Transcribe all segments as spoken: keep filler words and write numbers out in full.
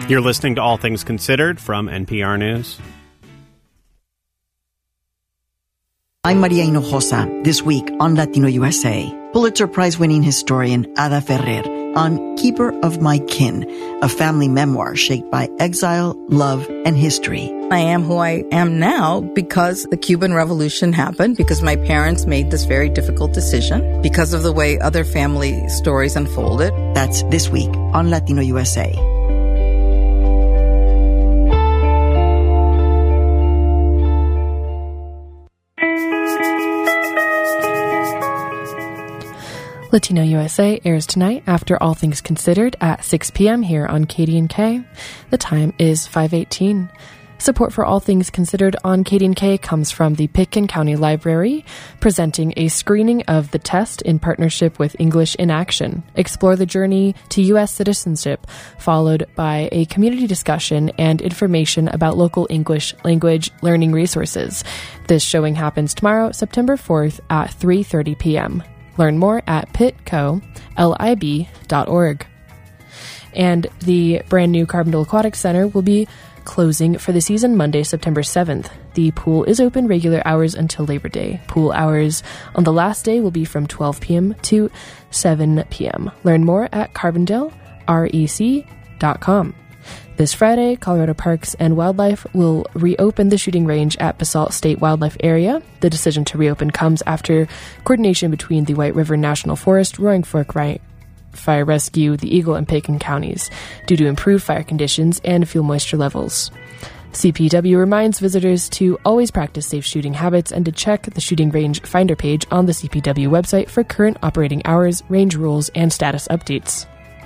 You're listening to All Things Considered from N P R News. I'm Maria Hinojosa. This week on Latino U S A, Pulitzer Prize-winning historian Ada Ferrer on Keeper of My Kin, a family memoir shaped by exile, love, and history. I am who I am now because the Cuban Revolution happened, because my parents made this very difficult decision, because of the way other family stories unfolded. That's this week on Latino U S A. Latino U S A airs tonight after All Things Considered at six p.m. here on K D N K. The time is five eighteen. Support for All Things Considered on K D N K comes from the Pitkin County Library, presenting a screening of The Test in partnership with English in Action. Explore the journey to U S citizenship, followed by a community discussion and information about local English language learning resources. This showing happens tomorrow, September fourth at three thirty p.m. Learn more at pitco lib dot org. And the brand new Carbondale Aquatic Center will be closing for the season Monday, September seventh. The pool is open regular hours until Labor Day. Pool hours on the last day will be from twelve p.m. to seven p.m. Learn more at carbondale rec dot com. This Friday, Colorado Parks and Wildlife will reopen the shooting range at Basalt State Wildlife Area. The decision to reopen comes after coordination between the White River National Forest, Roaring Fork Fire Rescue, the Eagle, and Pitkin counties, due to improved fire conditions and fuel moisture levels. C P W reminds visitors to always practice safe shooting habits and to check the shooting range finder page on the C P W website for current operating hours, range rules, and status updates.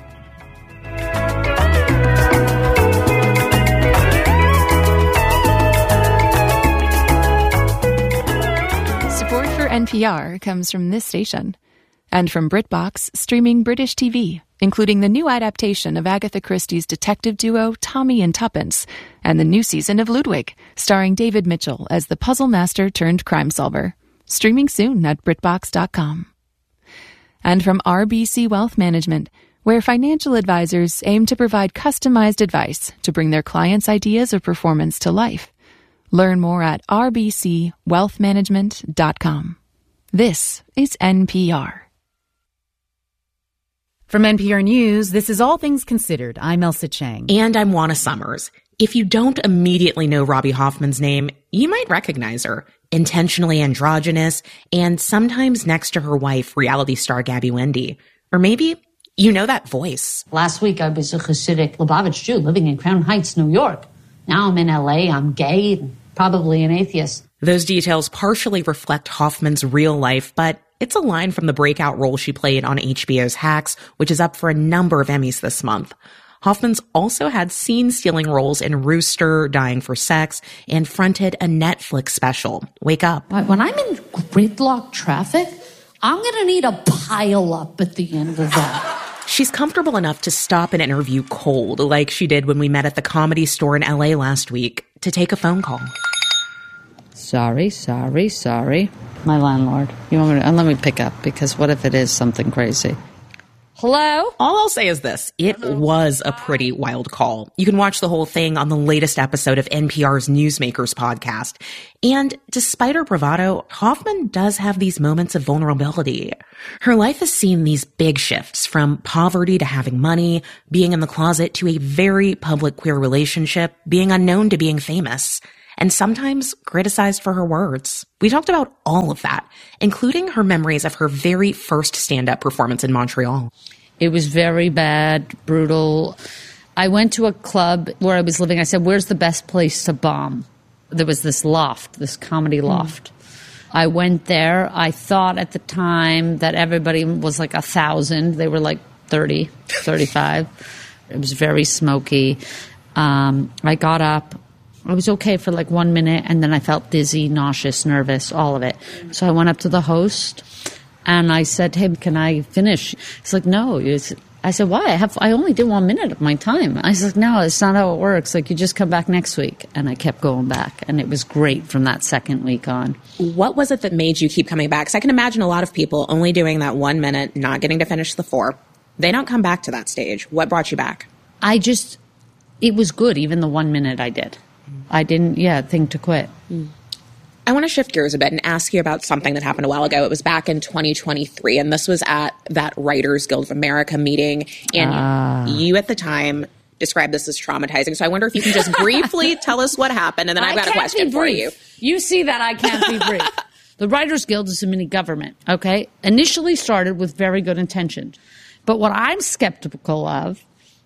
N P R comes from this station and from BritBox, streaming British T V, including the new adaptation of Agatha Christie's detective duo Tommy and Tuppence and the new season of Ludwig, starring David Mitchell as the puzzle master turned crime solver. Streaming soon at britbox dot com. And from R B C Wealth Management, where financial advisors aim to provide customized advice to bring their clients' ideas of performance to life. Learn more at r b c wealth management dot com. This is N P R. From N P R News, this is All Things Considered. I'm Elsa Chang. And I'm Juana Summers. If you don't immediately know Robbie Hoffman's name, you might recognize her. Intentionally androgynous, and sometimes next to her wife, reality star Gabby Wendy. Or maybe you know that voice. Last week, I was a Hasidic Lubavitch Jew living in Crown Heights, New York. Now I'm in L A, I'm gay, and probably an atheist. Those details partially reflect Hoffman's real life, but it's a line from the breakout role she played on H B O's Hacks, which is up for a number of Emmys this month. Hoffman's also had scene-stealing roles in Rooster, Dying for Sex, and fronted a Netflix special, Wake Up. When I'm in gridlock traffic, I'm going to need a pile-up at the end of that. She's comfortable enough to stop an interview cold, like she did when we met at the Comedy Store in L A last week, to take a phone call. Sorry, sorry, sorry. My landlord. You want me to, and let me pick up, because what if it is something crazy? Hello? All I'll say is this. It was a pretty wild call. You can watch the whole thing on the latest episode of N P R's Newsmakers podcast. And despite her bravado, Hoffman does have these moments of vulnerability. Her life has seen these big shifts, from poverty to having money, being in the closet to a very public queer relationship, being unknown to being famous, and sometimes criticized for her words. We talked about all of that, including her memories of her very first stand-up performance in Montreal. It was very bad, brutal. I went to a club where I was living. I said, where's the best place to bomb? There was this loft, this comedy loft. Mm. I went there. I thought at the time that everybody was like a thousand. They were like thirty, thirty-five. It was very smoky. Um, I got up. I was okay for like one minute, and then I felt dizzy, nauseous, nervous, all of it. So I went up to the host, and I said, hey, can I finish? He's like, no. I said, why? I have. I only did one minute of my time. I said, no, it's not how it works. Like, you just come back next week. And I kept going back, and it was great from that second week on. What was it that made you keep coming back? Because I can imagine a lot of people only doing that one minute, not getting to finish the four. They don't come back to that stage. What brought you back? I just... it was good, even the one minute I did. I didn't, yeah, think to quit. Mm. I want to shift gears a bit and ask you about something that happened a while ago. It was back in twenty twenty-three, and this was at that Writers Guild of America meeting. And ah. you at the time described this as traumatizing. So I wonder if you can just briefly tell us what happened, and then I've got a question for you. You see that I can't be brief. The Writers Guild is a mini government, okay? Initially started with very good intentions. But what I'm skeptical of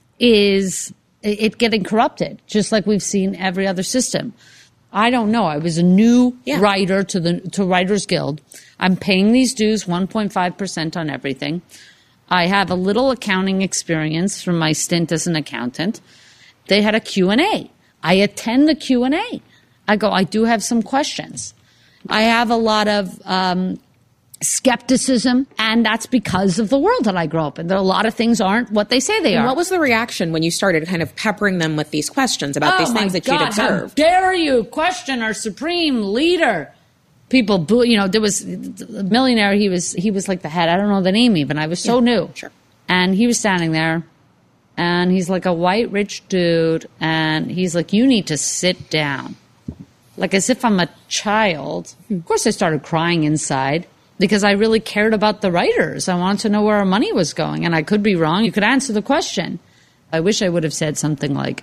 is it getting corrupted, just like we've seen every other system. I don't know. I was a new yeah. writer to the to Writers Guild. I'm paying these dues, one point five percent on everything. I have a little accounting experience from my stint as an accountant. They had a Q and A. I attend the Q and A. I go, I do have some questions. I have a lot of um, skepticism, and that's because of the world that I grew up in. There are a lot of things aren't what they say they and are. What was the reaction when you started kind of peppering them with these questions about oh these things that God, you'd observed? How dare you question our supreme leader? People boo, you know, there was a millionaire, he was he was like the head, I don't know the name even, I was so yeah, new. Sure. And he was standing there, and he's like a white rich dude, and he's like, you need to sit down. Like as if I'm a child. Of course I started crying inside because I really cared about the writers. I wanted to know where our money was going, and I could be wrong. You could answer the question. I wish I would have said something like,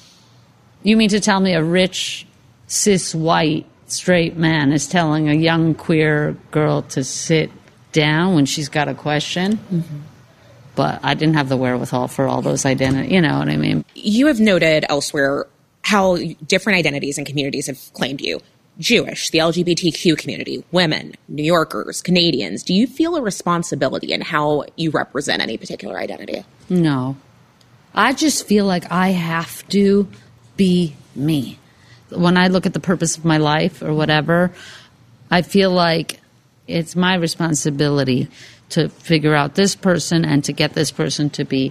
you mean to tell me a rich, cis, white, straight man is telling a young queer girl to sit down when she's got a question? Mm-hmm. But I didn't have the wherewithal for all those identities. You know what I mean? You have noted elsewhere how different identities and communities have claimed you. Jewish, the L G B T Q community, women, New Yorkers, Canadians. Do you feel a responsibility in how you represent any particular identity? No. I just feel like I have to be me. When I look at the purpose of my life or whatever, I feel like it's my responsibility to figure out this person and to get this person to be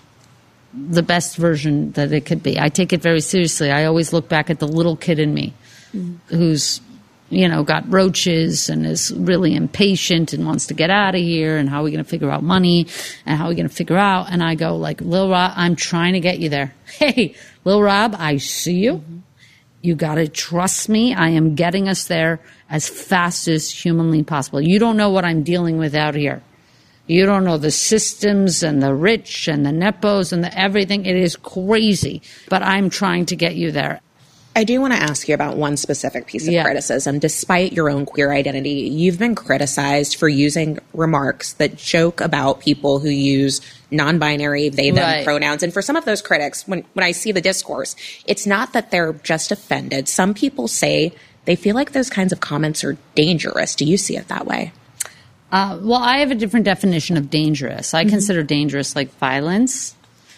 the best version that it could be. I take it very seriously. I always look back at the little kid in me mm. who's, you know, got roaches and is really impatient and wants to get out of here, and how are we going to figure out money, and how are we going to figure out, and I go like, Lil Rob, I'm trying to get you there. Hey, Lil Rob, I see you. Mm-hmm. You got to trust me. I am getting us there as fast as humanly possible. You don't know what I'm dealing with out here. You don't know the systems and the rich and the nepos and the everything. It is crazy, but I'm trying to get you there. I do want to ask you about one specific piece of yeah. criticism. Despite your own queer identity, you've been criticized for using remarks that joke about people who use non-binary they, them right. pronouns. And for some of those critics, when, when I see the discourse, it's not that they're just offended. Some people say they feel like those kinds of comments are dangerous. Do you see it that way? Uh, well, I have a different definition of dangerous. I mm-hmm. consider dangerous like violence.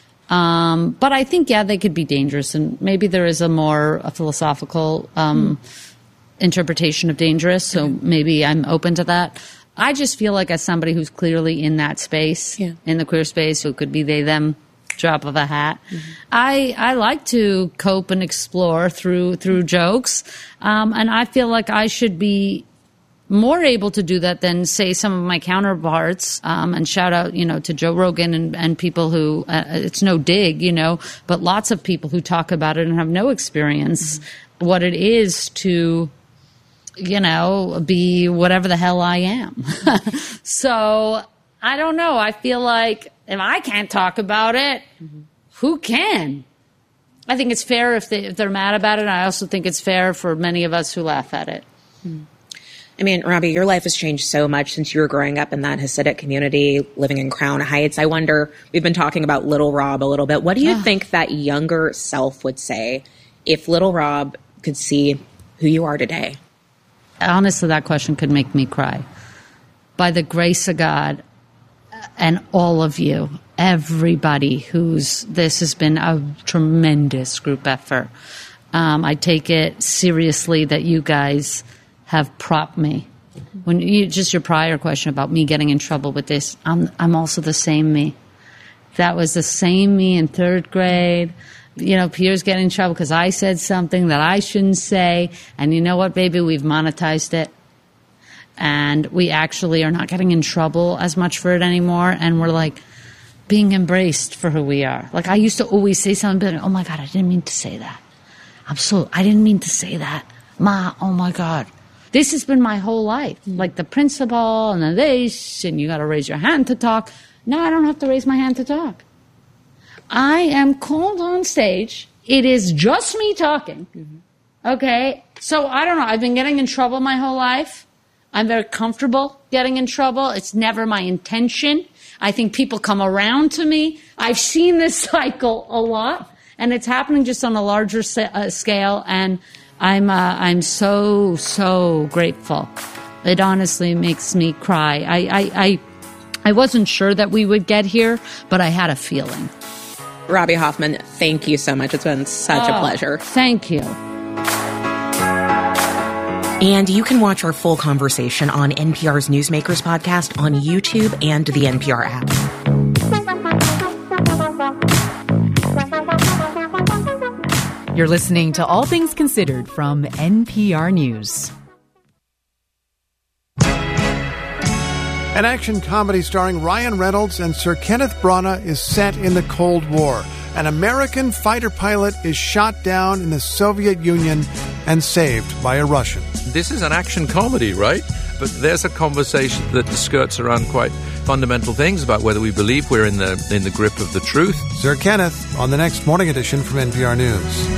Um, but I think, yeah, they could be dangerous, and maybe there is a more a philosophical um, mm. interpretation of dangerous, so mm. maybe I'm open to that. I just feel like as somebody who's clearly in that space, yeah. in the queer space, who could be they, them, drop of a hat, mm-hmm. I, I like to cope and explore through through jokes, um, and I feel like I should be more able to do that than, say, some of my counterparts, um, and shout out, you know, to Joe Rogan and, and people who, uh, it's no dig, you know, but lots of people who talk about it and have no experience mm-hmm. what it is to, you know, be whatever the hell I am. So I don't know. I feel like if I can't talk about it, mm-hmm. who can? I think it's fair if, they, if they're mad about it. I also think it's fair for many of us who laugh at it. Mm-hmm. I mean, Robbie, your life has changed so much since you were growing up in that Hasidic community, living in Crown Heights. I wonder, we've been talking about Little Rob a little bit. What do you think that younger self would say if Little Rob could see who you are today? Honestly, that question could make me cry. By the grace of God and all of you, everybody who's, this has been a tremendous group effort. Um, I take it seriously that you guys have propped me. When you, just your prior question about me getting in trouble with this, I'm I'm also the same me. That was the same me in third grade. You know, Pierre's getting in trouble because I said something that I shouldn't say. And you know what, baby? We've monetized it. And we actually are not getting in trouble as much for it anymore. And we're like, being embraced for who we are. Like, I used to always say something, but, oh my God, I didn't mean to say that. I'm so, I didn't mean to say that. Ma, oh my God. This has been my whole life. Like the principal and the this, and you got to raise your hand to talk. No, I don't have to raise my hand to talk. I am called on stage. It is just me talking. Mm-hmm. Okay? So, I don't know. I've been getting in trouble my whole life. I'm very comfortable getting in trouble. It's never my intention. I think people come around to me. I've seen this cycle a lot, and it's happening just on a larger sa- uh, scale, and I'm uh, I'm so, so grateful. It honestly makes me cry. I, I, I, I wasn't sure that we would get here, but I had a feeling. Robbie Hoffman, thank you so much. It's been such oh, a pleasure. Thank you. And you can watch our full conversation on N P R's Newsmakers podcast on YouTube and the N P R app. You're listening to All Things Considered from N P R News. An action comedy starring Ryan Reynolds and Sir Kenneth Branagh is set in the Cold War. An American fighter pilot is shot down in the Soviet Union and saved by a Russian. This is an action comedy, right? But there's a conversation that skirts around quite fundamental things about whether we believe we're in the in the grip of the truth. Sir Kenneth on the next morning edition from N P R News.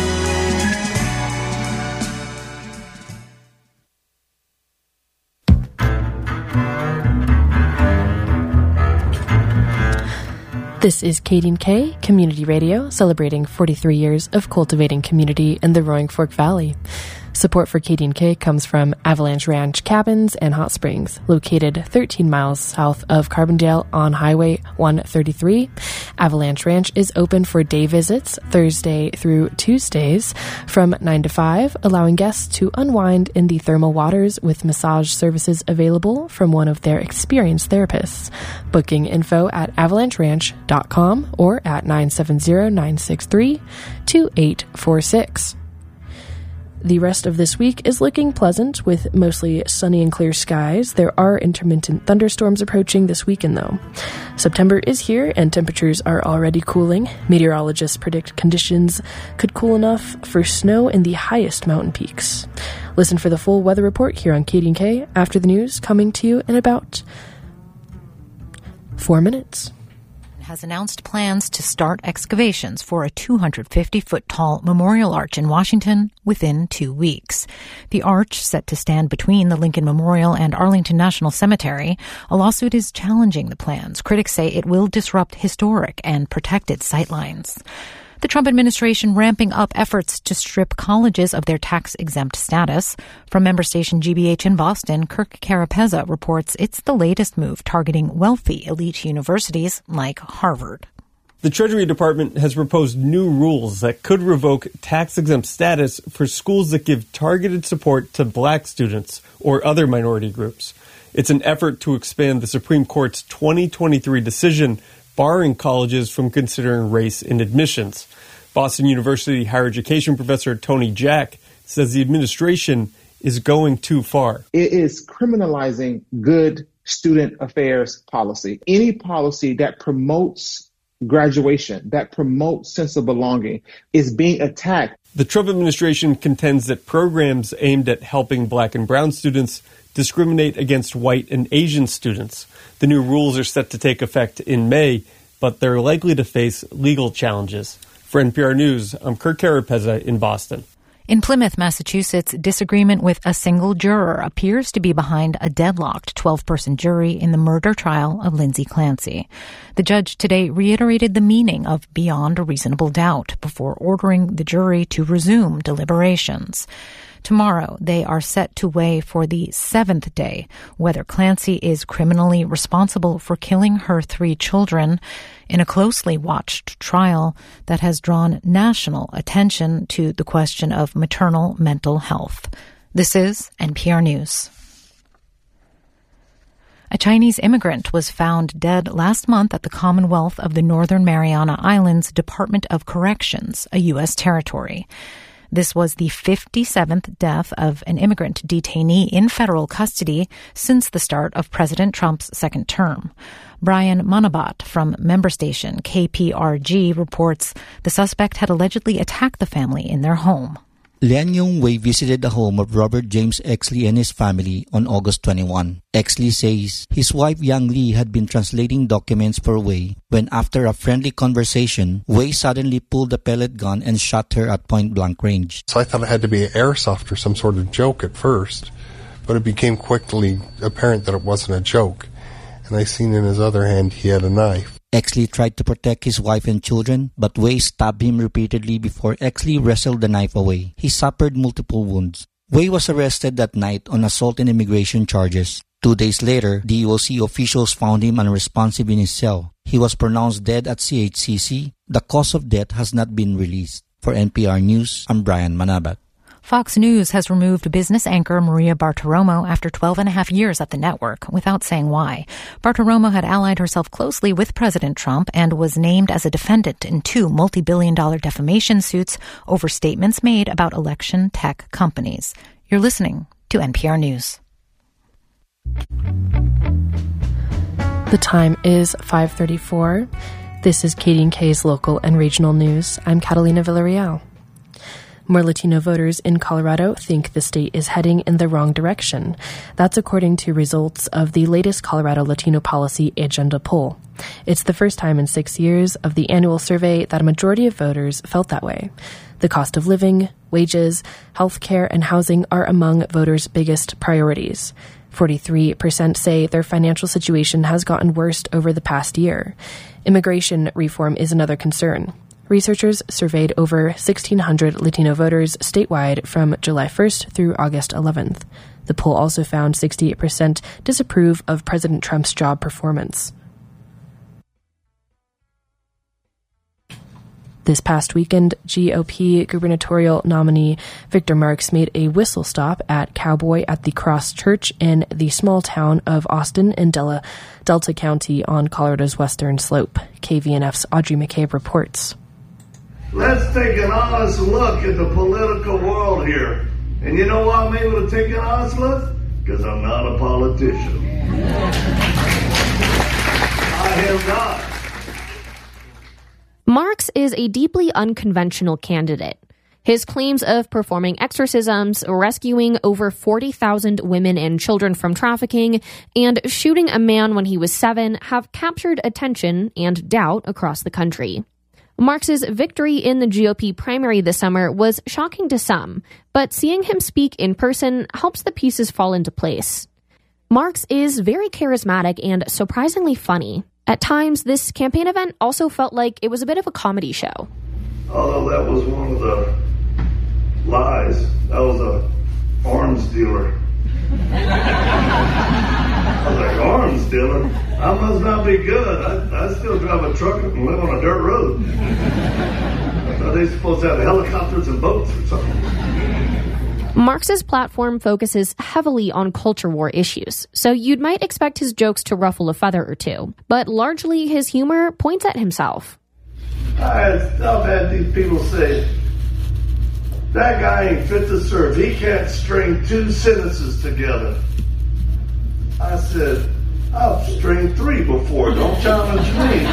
This is K D N K Community Radio, celebrating forty-three years of cultivating community in the Roaring Fork Valley. Support for K D N K comes from Avalanche Ranch Cabins and Hot Springs, located thirteen miles south of Carbondale on Highway one thirty-three. Avalanche Ranch is open for day visits Thursday through Tuesdays from nine to five, allowing guests to unwind in the thermal waters with massage services available from one of their experienced therapists. Booking info at avalanche ranch dot com or at nine seven zero, nine six three, two eight four six. The rest of this week is looking pleasant with mostly sunny and clear skies. There are intermittent thunderstorms approaching this weekend, though. September is here and temperatures are already cooling. Meteorologists predict conditions could cool enough for snow in the highest mountain peaks. Listen for the full weather report here on K D N K after the news, coming to you in about four minutes. Has announced plans to start excavations for a two hundred fifty foot tall memorial arch in Washington within two weeks. The arch, set to stand between the Lincoln Memorial and Arlington National Cemetery, a lawsuit is challenging the plans. Critics say it will disrupt historic and protected sightlines. The Trump administration ramping up efforts to strip colleges of their tax-exempt status. From member station G B H in Boston, Kirk Carapezza reports it's the latest move targeting wealthy elite universities like Harvard. The Treasury Department has proposed new rules that could revoke tax-exempt status for schools that give targeted support to black students or other minority groups. It's an effort to expand the Supreme Court's twenty twenty-three decision barring colleges from considering race in admissions. Boston University higher education professor Tony Jack says the administration is going too far. It is criminalizing good student affairs policy. Any policy that promotes graduation, that promotes sense of belonging, is being attacked. The Trump administration contends that programs aimed at helping black and brown students discriminate against white and Asian students. The new rules are set to take effect in May, but they're likely to face legal challenges. For N P R News, I'm Kirk Carapezza in Boston. In Plymouth, Massachusetts, disagreement with a single juror appears to be behind a deadlocked twelve-person jury in the murder trial of Lindsay Clancy. The judge today reiterated the meaning of beyond a reasonable doubt before ordering the jury to resume deliberations. Tomorrow, they are set to weigh for the seventh day whether Clancy is criminally responsible for killing her three children in a closely watched trial that has drawn national attention to the question of maternal mental health. This is N P R News. A Chinese immigrant was found dead last month at the Commonwealth of the Northern Mariana Islands Department of Corrections, a U S territory. This was the fifty-seventh death of an immigrant detainee in federal custody since the start of President Trump's second term. Brian Monabat from member station K P R G reports the suspect had allegedly attacked the family in their home. Lian Yung Wei visited the home of Robert James Exley and his family on August twenty-first. Exley says his wife Yang Lee had been translating documents for Wei when, after a friendly conversation, Wei suddenly pulled a pellet gun and shot her at point-blank range. So I thought it had to be an airsoft or some sort of joke at first, but it became quickly apparent that it wasn't a joke. And I seen in his other hand he had a knife. Exley tried to protect his wife and children, but Wei stabbed him repeatedly before Exley wrestled the knife away. He suffered multiple wounds. Wei was arrested that night on assault and immigration charges. Two days later, D O C officials found him unresponsive in his cell. He was pronounced dead at C H C C. The cause of death has not been released. For N P R News, I'm Brian Manabat. Fox News has removed business anchor Maria Bartiromo after twelve and a half years at the network, without saying why. Bartiromo had allied herself closely with President Trump and was named as a defendant in two multi-billion dollar defamation suits over statements made about election tech companies. You're listening to N P R News. The time is five thirty-four. This is K D and K's local and regional news. I'm Catalina Villarreal. More Latino voters in Colorado think the state is heading in the wrong direction. That's according to results of the latest Colorado Latino Policy Agenda poll. It's the first time in six years of the annual survey that a majority of voters felt that way. The cost of living, wages, health care, and housing are among voters' biggest priorities. forty-three percent say their financial situation has gotten worse over the past year. Immigration reform is another concern. Researchers surveyed over sixteen hundred Latino voters statewide from July first through August eleventh. The poll also found sixty-eight percent disapprove of President Trump's job performance. This past weekend, G O P gubernatorial nominee Victor Marx made a whistle stop at Cowboy at the Cross Church in the small town of Austin in Dela, Delta County on Colorado's western slope. K V N F's Audrey McCabe reports. Let's take an honest look at the political world here. And you know why I'm able to take an honest look? Because I'm not a politician. I am not. Marx is a deeply unconventional candidate. His claims of performing exorcisms, rescuing over forty thousand women and children from trafficking, and shooting a man when he was seven have captured attention and doubt across the country. Marx's victory in the G O P primary this summer was shocking to some, but seeing him speak in person helps the pieces fall into place. Marx is very charismatic and surprisingly funny. At times, this campaign event also felt like it was a bit of a comedy show. Although that was one of the lies. That was a arms dealer. I was like, arms dealer? I must not be good. I, I still drive a truck and live on a dirt road. Are they supposed to have helicopters and boats or something? Marx's platform focuses heavily on culture war issues, so you might expect his jokes to ruffle a feather or two. But largely, his humor points at himself. I, I've had these people say, that guy ain't fit to serve. He can't string two sentences together. I said, I've stringed three before. Don't challenge me.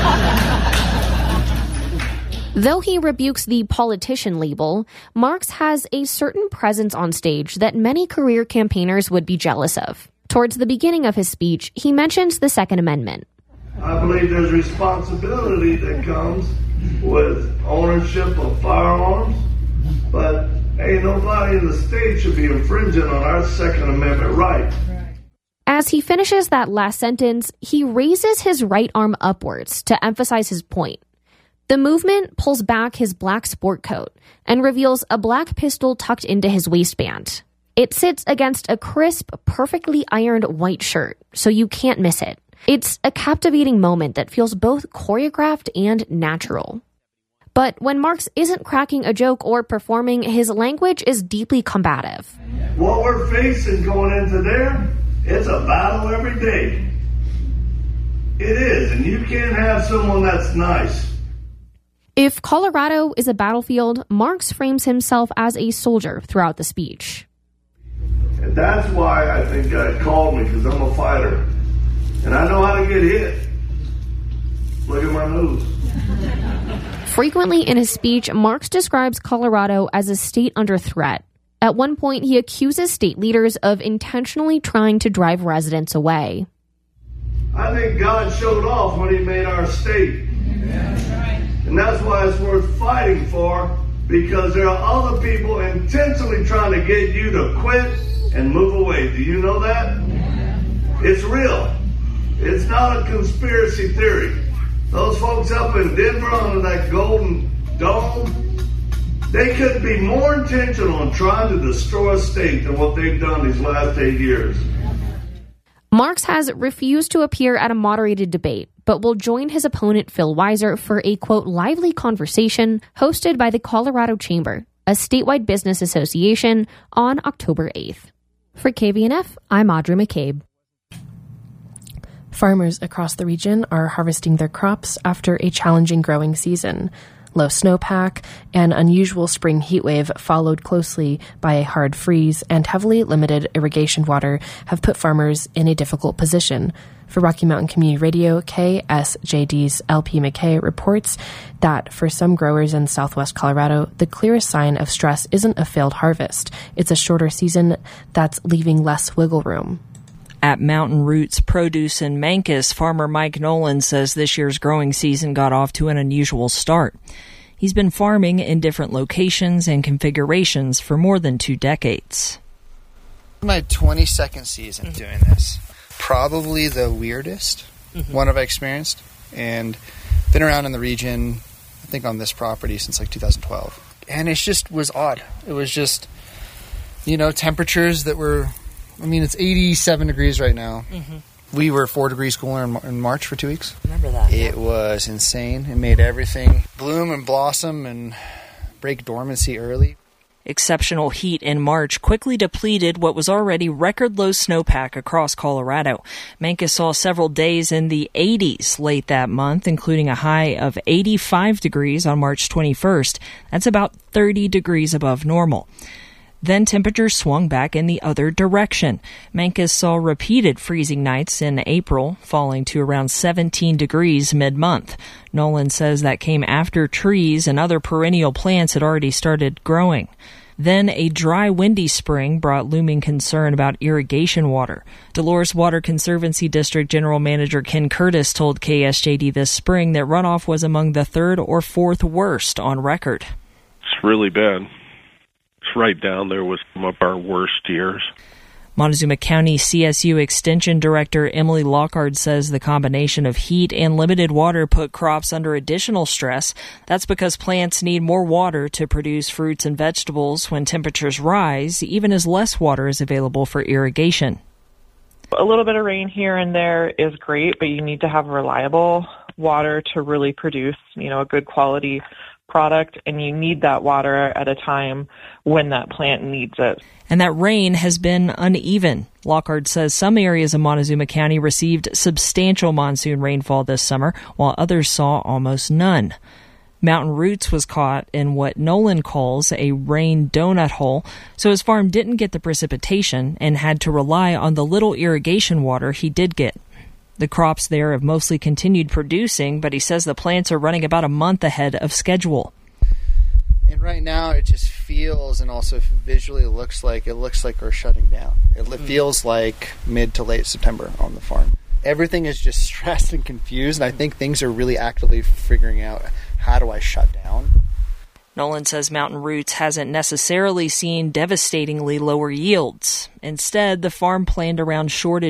Though he rebukes the politician label, Marx has a certain presence on stage that many career campaigners would be jealous of. Towards the beginning of his speech, he mentions the Second Amendment. I believe there's responsibility that comes with ownership of firearms, but ain't nobody in the state should be infringing on our Second Amendment right. As he finishes that last sentence, he raises his right arm upwards to emphasize his point. The movement pulls back his black sport coat and reveals a black pistol tucked into his waistband. It sits against a crisp, perfectly ironed white shirt, so you can't miss it. It's a captivating moment that feels both choreographed and natural. But when Marx isn't cracking a joke or performing, his language is deeply combative. What we're facing going into there, it's a battle every day. It is, and you can't have someone that's nice. If Colorado is a battlefield, Marks frames himself as a soldier throughout the speech. And that's why I think God called me, because I'm a fighter. And I know how to get hit. Look at my nose. Frequently in his speech, Marks describes Colorado as a state under threat. At one point, he accuses state leaders of intentionally trying to drive residents away. I think God showed off when he made our state. And that's why it's worth fighting for, because there are other people intentionally trying to get you to quit and move away. Do you know that? It's real. It's not a conspiracy theory. Those folks up in Denver under that Golden Dome, they couldn't be more intentional in trying to destroy a state than what they've done these last eight years. Marks has refused to appear at a moderated debate, but will join his opponent Phil Weiser for a, quote, lively conversation hosted by the Colorado Chamber, a statewide business association, on October eighth. For K V N F, I'm Audrey McCabe. Farmers across the region are harvesting their crops after a challenging growing season. Low snowpack, an unusual spring heatwave followed closely by a hard freeze, and heavily limited irrigation water have put farmers in a difficult position. For Rocky Mountain Community Radio, K S J D's L P McKay reports that for some growers in southwest Colorado, the clearest sign of stress isn't a failed harvest. It's a shorter season that's leaving less wiggle room. At Mountain Roots Produce in Mancos, farmer Mike Nolan says this year's growing season got off to an unusual start. He's been farming in different locations and configurations for more than two decades. My twenty-second season doing this. Probably the weirdest mm-hmm. one I've experienced. And been around in the region, I think on this property since like two thousand twelve. And it just was odd. It was just, you know, temperatures that were... I mean, it's eighty-seven degrees right now. Mm-hmm. We were four degrees cooler in, in March for two weeks. Remember that? It yeah. was insane. It made everything bloom and blossom and break dormancy early. Exceptional heat in March quickly depleted what was already record-low snowpack across Colorado. Mancos saw several days in the eighties late that month, including a high of eighty-five degrees on March twenty-first. That's about thirty degrees above normal. Then temperatures swung back in the other direction. Mancos saw repeated freezing nights in April, falling to around seventeen degrees mid-month. Nolan says that came after trees and other perennial plants had already started growing. Then a dry, windy spring brought looming concern about irrigation water. Dolores Water Conservancy District General Manager Ken Curtis told K S J D this spring that runoff was among the third or fourth worst on record. It's really bad. It's right down there with some of our worst years. Montezuma County C S U Extension Director Emily Lockard says the combination of heat and limited water put crops under additional stress. That's because plants need more water to produce fruits and vegetables when temperatures rise, even as less water is available for irrigation. A little bit of rain here and there is great, but you need to have reliable water to really produce, you know, a good quality product, and you need that water at a time when that plant needs it. And that rain has been uneven. Lockard says some areas of Montezuma County received substantial monsoon rainfall this summer, while others saw almost none. Mountain Roots was caught in what Nolan calls a rain donut hole, so his farm didn't get the precipitation and had to rely on the little irrigation water he did get. The crops there have mostly continued producing, but he says the plants are running about a month ahead of schedule. And right now it just feels, and also visually looks like, it looks like we're shutting down. It mm. feels like mid to late September on the farm. Everything is just stressed and confused, and I think things are really actively figuring out, how do I shut down? Nolan says Mountain Roots hasn't necessarily seen devastatingly lower yields. Instead, the farm planned around shortage